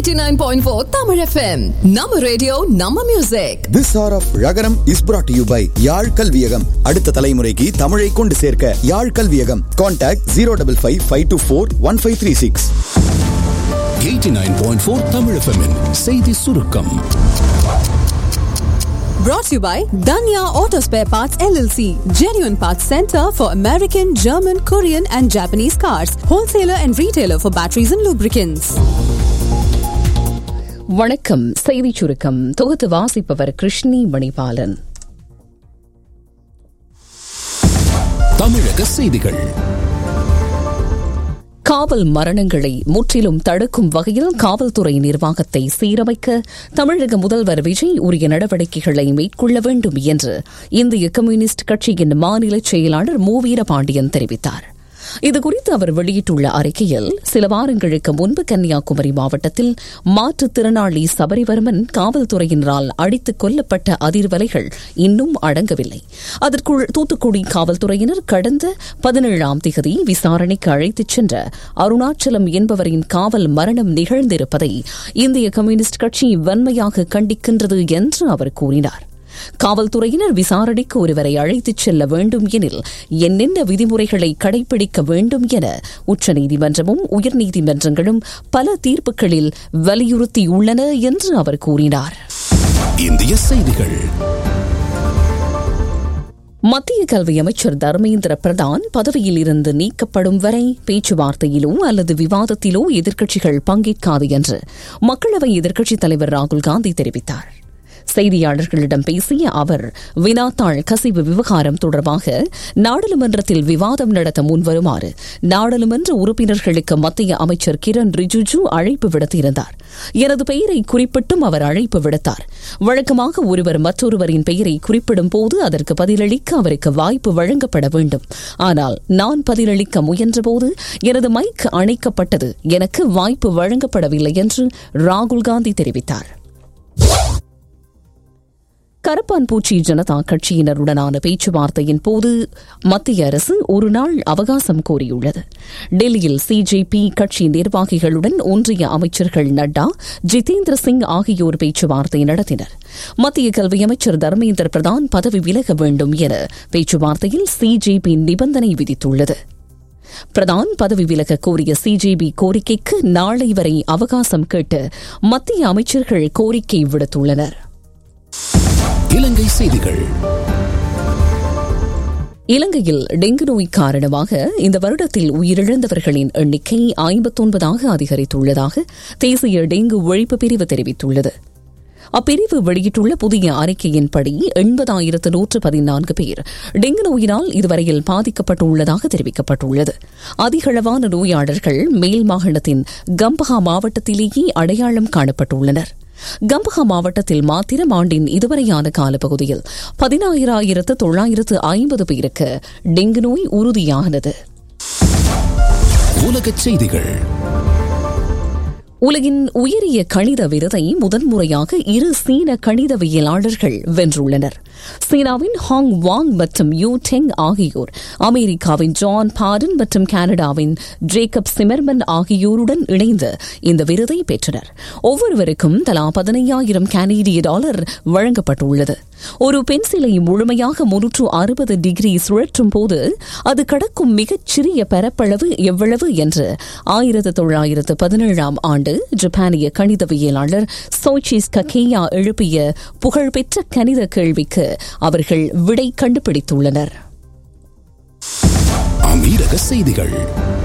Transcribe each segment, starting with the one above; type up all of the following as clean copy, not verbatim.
89.4 Tamil FM. நம்ம radio, நம்ம music. This hour of Ragaram is brought to you by யாழ் கல்வியகம். அடுத்த தலைமுறைக்கு தமிழை கொண்டு சேர்க்க யாழ் கல்வியகம். Contact 055-524-1536. 89.4 Tamil FM செய்தி சுருக்கம். Brought to you by Danya Auto Spare Parts LLC. Genuine Parts Center for American, German, Korean and Japanese cars. Wholesaler and retailer for batteries and lubricants. வணக்கம். செய்திச் சுருக்கம் தொகுத்து வாசிப்பவர் கிருஷ்ணி மணிபாலன். தமிழக செய்திகள். காவல் மரணங்களை முற்றிலும் தடுக்கும் வகையில் காவல்துறை நிர்வாகத்தை சீரமைக்க தமிழக முதல்வர் விஜய் உரிய நடவடிக்கைகளை மேற்கொள்ள வேண்டும் என்று இந்திய கம்யூனிஸ்ட் கட்சியின் மாநில செயலாளர் மு. வீரபாண்டியன் தெரிவித்தார். இதுகுறித்து அவர் வெளியிட்டுள்ள அறிக்கையில், சில வாரங்களுக்கு முன்பு கன்னியாகுமரி மாவட்டத்தில் மாற்றுத்திறனாளி சபரிவர்மன் காவல்துறையினரால் அடித்துக் கொல்லப்பட்ட அதிர்வலைகள் இன்னும் அடங்கவில்லை. அதற்குள் தூத்துக்குடி காவல்துறையினர் கடந்த 17ஆம் தேதி விசாரணைக்கு அழைத்துச் சென்ற அருணாச்சலம் என்பவரின் காவல் மரணம் நிகழ்ந்திருப்பதை இந்திய கம்யூனிஸ்ட் கட்சி வன்மையாக கண்டிக்கின்றது என்று அவர் கூறினார். காவல்துறையினர் விசாரணைக்கு ஒருவரை அழைத்துச் செல்ல வேண்டும் எனில் என்னென்ன விதிமுறைகளை கடைபிடிக்க வேண்டும் என உச்சநீதிமன்றமும் உயர்நீதிமன்றங்களும் பல தீர்ப்புகளில் வலியுறுத்தியுள்ளன என்று அவர் கூறினார். இந்திய செய்திகள். மத்திய கல்வி அமைச்சர் தர்மேந்திர பிரதான் பதவியில் இருந்து நீக்கப்படும் வரை பேச்சுவார்த்தையிலோ அல்லது விவாதத்திலோ எதிர்க்கட்சிகள் பங்கேற்காது என்று மக்களவை எதிர்க்கட்சித் தலைவர் ராகுல் காந்தி தெரிவித்தார். செய்தியாளர்களிடம் பேசிய அவர், வினாத்தாள் கசிவு விவகாரம் தொடர்பாக நாடாளுமன்றத்தில் விவாதம் நடத்த முன்வருமாறு நாடாளுமன்ற உறுப்பினர்களுக்கு மத்திய அமைச்சர் கிரண் ரிஜிஜு அழைப்பு விடுத்திருந்தார். எனது பெயரை குறிப்பிட்டும் அவர் அழைப்பு விடுத்தார். வழக்கமாக ஒருவர் மற்றொருவரின் பெயரை குறிப்பிடும் போது அதற்கு பதிலளிக்க அவருக்கு வாய்ப்பு வழங்கப்பட வேண்டும். ஆனால் நான் பதிலளிக்க முயன்றபோது எனது மைக் அணைக்கப்பட்டது, எனக்கு வாய்ப்பு வழங்கப்படவில்லை என்று ராகுல் காந்தி தெரிவித்தார். கரப்பான்பூச்சி ஜனதா கட்சியினருடனான பேச்சுவார்த்தையின் போது மத்திய அரசு ஒரு நாள் அவகாசம் கோரியுள்ளது. டெல்லியில் சிஜேபி கட்சி நிர்வாகிகளுடன் ஒன்றிய அமைச்சர்கள் நட்டா, ஜிதேந்திர சிங் ஆகியோர் பேச்சுவார்த்தை நடத்தினர். மத்திய கல்வி அமைச்சர் தர்மேந்திர பிரதான் பதவி விலக வேண்டும் என பேச்சுவார்த்தையில் சிஜேபி நிபந்தனை விதித்துள்ளது. பிரதான் பதவி விலக கோரிய சிஜேபி கோரிக்கைக்கு நாளை வரை அவகாசம் கேட்டு மத்திய அமைச்சர்கள் கோரிக்கை விடுத்துள்ளனர். இலங்கை செய்திகள். இலங்கையில் டெங்கு நோய் காரணமாக இந்த வருடத்தில் உயிரிழந்தவர்களின் எண்ணிக்கை 59ஆக அதிகரித்துள்ளதாக தேசிய டெங்கு ஒழிப்பு பிரிவு தெரிவித்துள்ளது. அப்பிரிவு வெளியிட்டுள்ள புதிய அறிக்கையின்படி 80,114 பேர் டெங்கு நோயினால் இதுவரையில் பாதிக்கப்பட்டுள்ளதாக தெரிவிக்கப்பட்டுள்ளது. அதிகளவான நோயாளர்கள் மேல் மாகாணத்தின் கம்பஹா மாவட்டத்திலேயே அடையாளம் காணப்பட்டுள்ளனர். கம்பஹா மாவட்டத்தில் மாத்திரம் ஆண்டின் இதுவரையான காலப்பகுதியில் 16,950 பேருக்கு டெங்கு நோய் உறுதியானது. உலகச் செய்திகள். உலகின் உயரிய கணித விருதை முதன்முறையாக 2 சீன கணிதவியலாளர்கள் வென்றுள்ளனர். சீனாவின் ஹாங் வாங் மற்றும் யூ டெங் ஆகியோர் அமெரிக்காவின் ஜான் பார்டன் மற்றும் கனடாவின் ஜேக்கப் சிமர்மன் ஆகியோருடன் இணைந்து இந்த விருதை பெற்றனர். ஒவ்வொருவருக்கும் தலா 15,000 கனேடிய டாலர் வழங்கப்பட்டுள்ளது. ஒரு பென்சிலை முழுமையாக 360 டிகிரி சுழற்றும் போது அது கடக்கும் மிகச் சிறிய பரப்பளவு எவ்வளவு என்று 1917ஆம் ஆண்டு ஜப்பானிய கணிதவியலாளர் சோய்சிஸ் ககேயா எழுப்பிய புகழ்பெற்ற கணித கேள்விக்கு அவர்கள் விடை கண்டுபிடித்துள்ளனர். அமீரக செய்திகள்.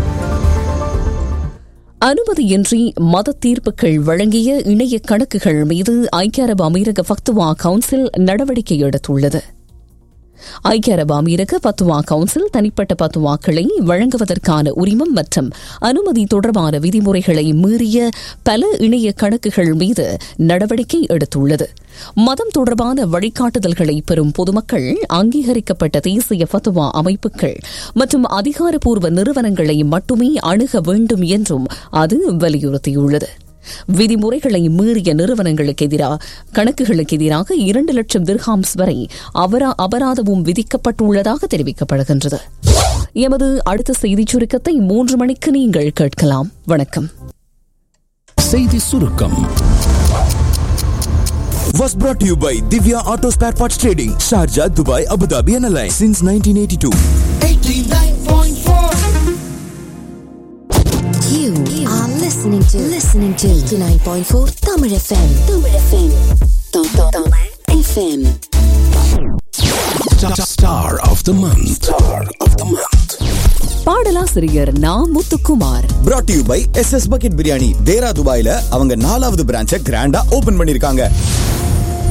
அனுமதியின்றி மத தீர்ப்புகள் வழங்கிய இணைய கணக்குகள் மீது ஐக்கிய அரபு அமீரக ஃபத்வா கவுன்சில் நடவடிக்கை எடுத்துள்ளது. ஐக்கிய அரபு அமீரக பத்துவா கவுன்சில் தனிப்பட்ட பத்துவாக்களை வழங்குவதற்கான உரிமம் மற்றும் அனுமதி தொடர்பான விதிமுறைகளை மீறிய பல இணைய கணக்குகள் மீது நடவடிக்கை எடுத்துள்ளது. மதம் தொடர்பான வழிகாட்டுதல்களை பெறும் பொதுமக்கள் அங்கீகரிக்கப்பட்ட தேசிய ஃபத்வா அமைப்புகள் மற்றும் அதிகாரப்பூர்வ நிறுவனங்களை மட்டுமே அணுக வேண்டும் என்றும் அது வலியுறுத்தியுள்ளது. விதிமுறைகளை மீறிய கணக்குகளுக்கு எதிராக 2 லட்சம் திர்ஹாம்ஸ் வரை அபராதமும் விதிக்கப்பட்டுள்ளதாக தெரிவிக்கப்படுகின்றது. எமது அடுத்த செய்திச் சுருக்கத்தை 3 மணிக்கு நீங்கள் கேட்கலாம். வணக்கம். செய்தி சுருக்கம். Was brought to you by Divya Auto Spare Parts Trading, Sharjah, Dubai, Abu Dhabi and Alliance since 1982. 89.4. You are listening to 89.4 Tamil FM. Tamil FM. Star of the month. பாடலாசிரியர் நா. Muthukumar. Brought to you by SS Bucket Biryani. தேரா துபாயில அவங்க 4வது பிரான்ச்சை கிராண்டா open பண்ணிருக்காங்க.